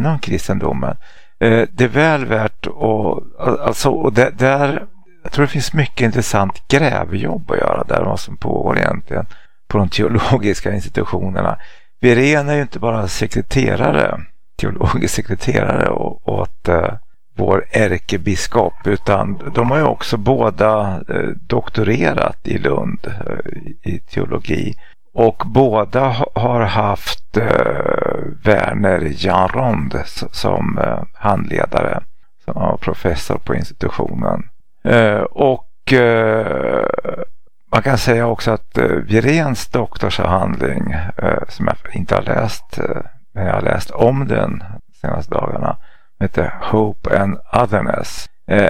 inom kristendomen. Det är väl värt och där jag tror det finns mycket intressant grävjobb att göra där, vad som pågår egentligen på de teologiska institutionerna. Viren är ju inte bara teologisk sekreterare åt vår ärkebiskop, utan de har ju också båda doktorerat i Lund i teologi, och båda har haft Werner Janrond som handledare, som var professor på institutionen. Man kan säga också att Virens doktorsavhandling, som jag inte har läst, men jag har läst om den senaste dagarna, heter Hope and Otherness.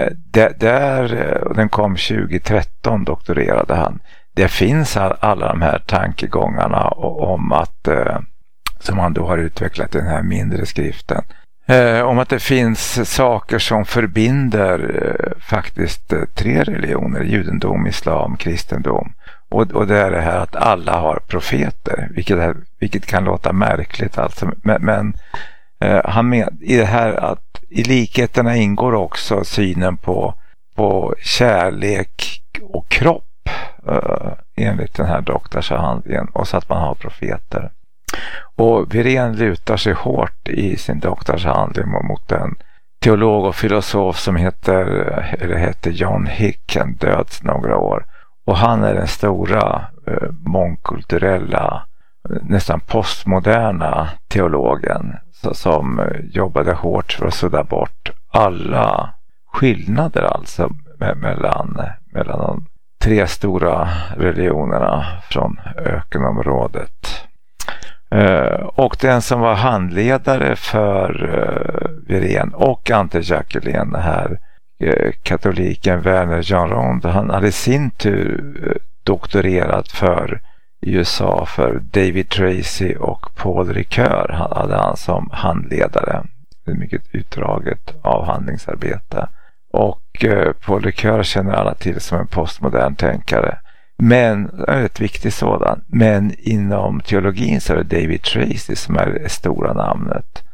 Den kom 2013, doktorerade han. Det finns alla de här tankegångarna om att, som han då har utvecklat i den här mindre skriften, om att det finns saker som förbinder faktiskt 3 religioner, judendom, islam, kristendom. Och det är det här att alla har profeter, vilket kan låta märkligt alltså. Men han med i det här att i likheterna ingår också synen på kärlek och kropp, enligt den här doktorsavhandlingen, och så att man har profeter. Och Viren lutar sig hårt i sin doktorsavhandling mot en teolog och filosof som heter John Hick, han döds några år. Och han är den stora mångkulturella, nästan postmoderna teologen som jobbade hårt för att sudda bort alla skillnader alltså mellan de 3 stora religionerna från ökenområdet. Och den som var handledare för Viren och Ante Jacquelin, den här katoliken Werner Janrond, han hade i sin tur doktorerat i USA för David Tracy och Paul Ricoeur, hade han som handledare. Det är mycket utdraget avhandlingsarbete. Och Paul Ricoeur känner alla till som en postmodern tänkare. Men, ett viktigt sådan. Men inom teologin så är det David Tracy som är det stora namnet.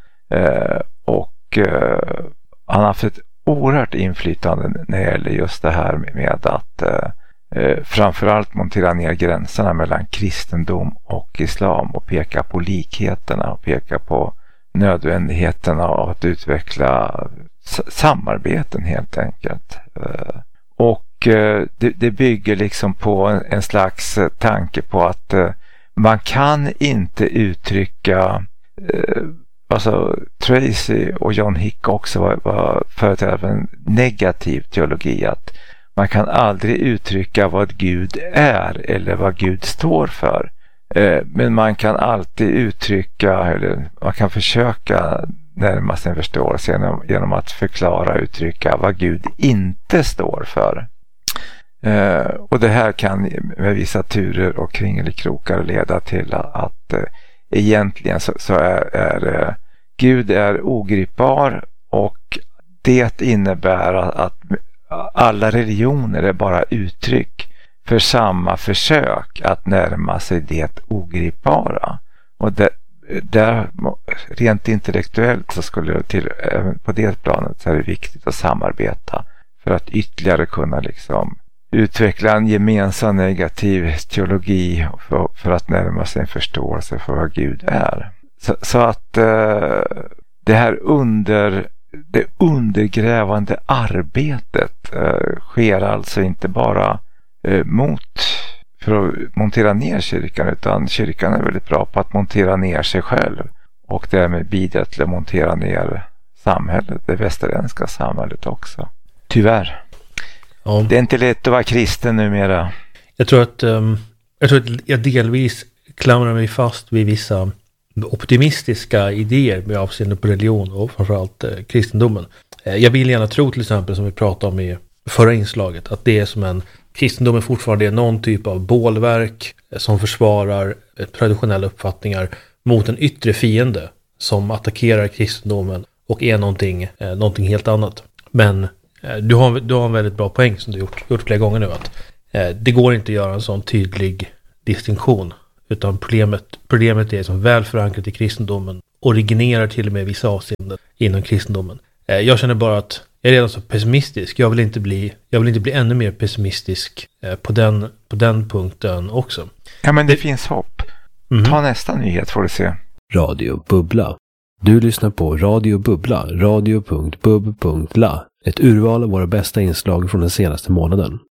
Han har haft ett oerhört inflytande när det gäller just det här med att framförallt montera ner gränserna mellan kristendom och islam och peka på likheterna och peka på nödvändigheten av att utveckla samarbeten helt enkelt. Och det bygger liksom på en slags tanke på att man kan inte uttrycka, alltså Tracy och John Hick också var företrädare för en negativ teologi, att man kan aldrig uttrycka vad Gud är eller vad Gud står för. Men man kan alltid uttrycka, eller man kan försöka närma sig en förståelse genom att förklara och uttrycka vad Gud inte står för. Och det här kan med vissa turer och kringelikrokar leda till att egentligen så är Gud är ogripbar, och det innebär att alla religioner är bara uttryck för samma försök att närma sig det ogripbara. Och där rent intellektuellt så skulle det till, även på det planet så är det viktigt att samarbeta för att ytterligare kunna liksom utveckla en gemensam negativ teologi för att närma sig en förståelse för vad Gud är. Så att det här det undergrävande arbetet sker alltså inte bara för att montera ner kyrkan, utan kyrkan är väldigt bra på att montera ner sig själv och därmed bidra till att montera ner samhället, det västerländska samhället också. Tyvärr. Ja. Det är inte lätt att vara kristen numera. Jag tror att jag delvis klamrar mig fast vid vissa optimistiska idéer med avseende på religion och framförallt kristendomen. Jag vill gärna tro, till exempel, som vi pratade om i förra inslaget, att det är som kristendomen fortfarande är någon typ av bålverk som försvarar traditionella uppfattningar mot en yttre fiende som attackerar kristendomen och är någonting helt annat. Men du har en väldigt bra poäng som du gjort flera gånger nu, att det går inte att göra en sån tydlig distinktion, utan problemet är som väl förankrat i kristendomen, originerar till och med vissa avseenden inom kristendomen. Jag känner bara att jag är redan så pessimistisk. Jag vill inte bli ännu mer pessimistisk på den punkten också. Ja, men det finns hopp. Ta nästa nyhet får du se. Radio Bubbla. Du lyssnar på Radio Bubbla, radio.bub.la. Ett urval av våra bästa inslag från den senaste månaden.